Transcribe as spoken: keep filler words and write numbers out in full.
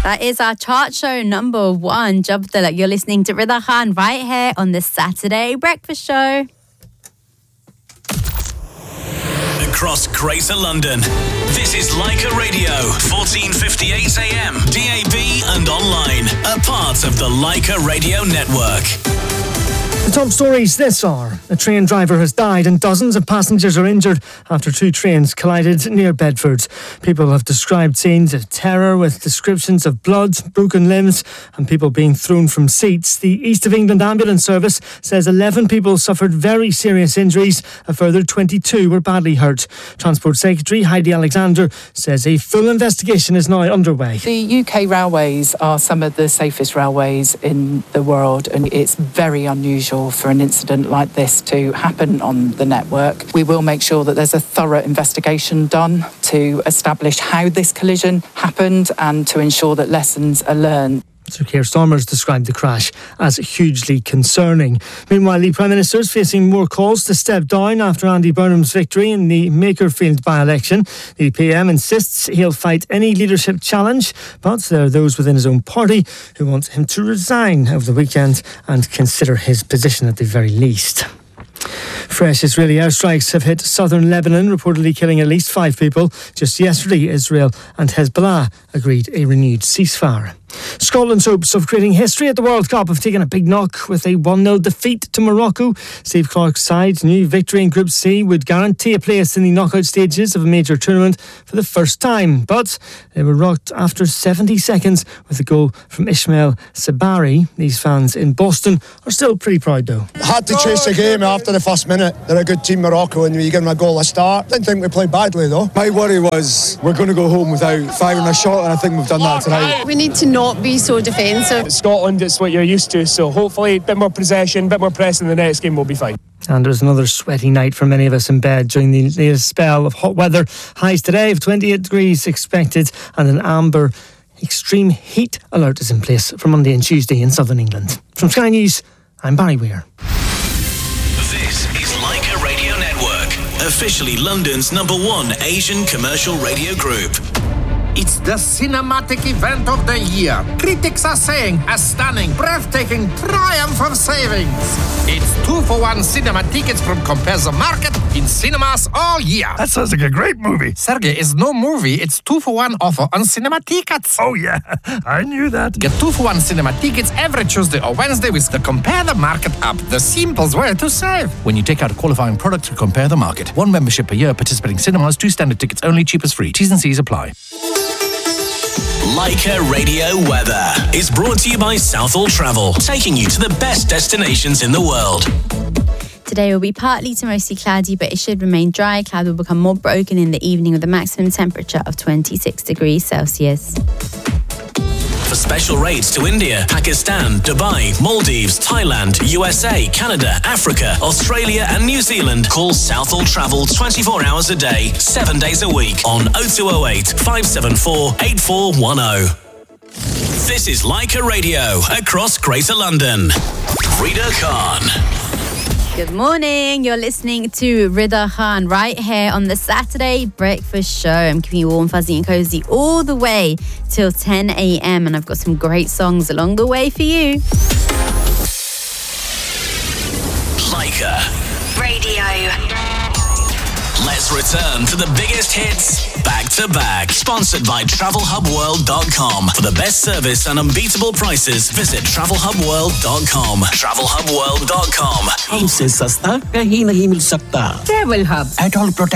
That is our chart show number one. Jab Tilak. You're listening to Rida Khan right here on the Saturday Breakfast Show. Across Greater London, this is Leica Radio, fourteen fifty-eight A M, D A B and online, a part of the Leica Radio Network. The top stories this hour. A train driver has died and dozens of passengers are injured after two trains collided near Bedford. People have described scenes of terror with descriptions of blood, broken limbs and people being thrown from seats. The East of England Ambulance Service says eleven people suffered very serious injuries. A further twenty-two were badly hurt. Transport Secretary Heidi Alexander says a full investigation is now underway. The U K railways are some of the safest railways in the world, and it's very unusual for an incident like this to happen on the network. We will make sure that there's a thorough investigation done to establish how this collision happened and to ensure that lessons are learned. Sir Keir Starmer's described the crash as hugely concerning. Meanwhile, the Prime Minister is facing more calls to step down after Andy Burnham's victory in the Makerfield by-election. The P M insists he'll fight any leadership challenge, but there are those within his own party who want him to resign over the weekend and consider his position at the very least. Fresh Israeli airstrikes have hit southern Lebanon, reportedly killing at least five people. Just yesterday, Israel and Hezbollah agreed a renewed ceasefire. Scotland's hopes of creating history at the World Cup have taken a big knock with a one nil defeat to Morocco. Steve Clarke's side new victory in Group C would guarantee a place in the knockout stages of a major tournament for the first time. But they were rocked after seventy seconds with a goal from Ismail Sabari. These fans in Boston are still pretty proud though. Had to chase the game after the first minute. They're a good team, Morocco, and you give them a goal a start. Didn't think we played badly though. My worry was we're going to go home without firing a shot, and I think we've done that tonight. We need to not be so defensive. Scotland, it's what you're used to, so hopefully a bit more possession, a bit more pressing in the next game, we'll be fine. And there's another sweaty night for many of us in bed during the latest spell of hot weather. Highs today of twenty-eight degrees expected, and an amber extreme heat alert is in place for Monday and Tuesday in southern England. From Sky News, I'm Barry Weir. This is Leica Radio Network, officially London's number one Asian commercial radio group. It's the cinematic event of the year. Critics are saying a stunning, breathtaking triumph of savings. It's two for one cinema tickets from Compare the Market in cinemas all year. That sounds like a great movie. Sergey, it's no movie. It's two for one offer on cinema tickets. Oh yeah, I knew that. Get two for one cinema tickets every Tuesday or Wednesday with the Compare the Market app. The simplest way to save. When you take out a qualifying product to Compare the Market. One membership per year, participating cinemas, two standard tickets only, cheapest free. T's and C's apply. Leica Radio Weather is brought to you by Southall Travel, taking you to the best destinations in the world. Today will be partly to mostly cloudy, but it should remain dry. Cloud will become more broken in the evening with a maximum temperature of twenty-six degrees Celsius. For special rates to India, Pakistan, Dubai, Maldives, Thailand, U S A, Canada, Africa, Australia and New Zealand, call Southall Travel twenty-four hours a day, seven days a week on oh two oh eight, five seven four, eight four one oh. This is Leica Radio across Greater London. Rida Khan. Good morning. You're listening to Rida Khan right here on the Saturday Breakfast Show. I'm keeping you warm, fuzzy and cozy all the way till ten a.m. and I've got some great songs along the way for you. Leica Radio. Let's return to the biggest hits back to back. Sponsored by travel hub world dot com. For the best service and unbeatable prices, visit travel hub world dot com. travel hub world dot com. हमसे सस्ता कहीं नहीं मिल सकता. Travel Hub. At all protect